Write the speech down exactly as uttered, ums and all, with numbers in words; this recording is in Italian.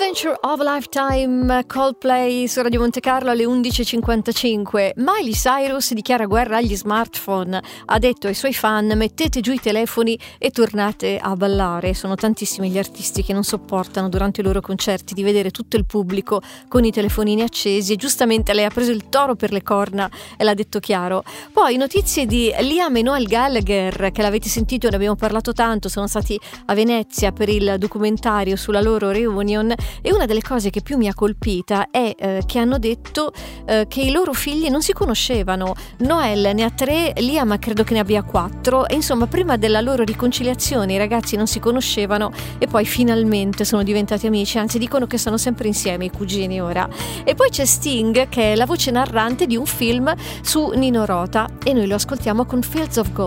Adventure of a Lifetime, Coldplay su Radio Monte Carlo alle undici e cinquantacinque. Miley Cyrus dichiara guerra agli smartphone. Ha detto ai suoi fan: mettete giù i telefoni e tornate a ballare. Sono tantissimi gli artisti che non sopportano durante i loro concerti di vedere tutto il pubblico con i telefonini accesi, e giustamente lei ha preso il toro per le corna e l'ha detto chiaro. Poi notizie di Liam e Noel Gallagher, che l'avete sentito, ne abbiamo parlato tanto, sono stati a Venezia per il documentario sulla loro reunion. E una delle cose che più mi ha colpita è eh, che hanno detto eh, che i loro figli non si conoscevano. Noel ne ha tre, Liam credo che ne abbia quattro, e insomma prima della loro riconciliazione i ragazzi non si conoscevano e poi finalmente sono diventati amici, anzi dicono che sono sempre insieme i cugini ora. E poi c'è Sting, che è la voce narrante di un film su Nino Rota, e noi lo ascoltiamo con Fields of Gold.